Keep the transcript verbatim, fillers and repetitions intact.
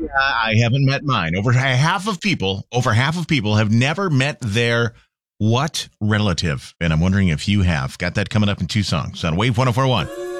I haven't met mine. Over half of people, over half of people have never met their what relative? And I'm wondering if you have. Got that coming up in two songs on Wave one oh four point one.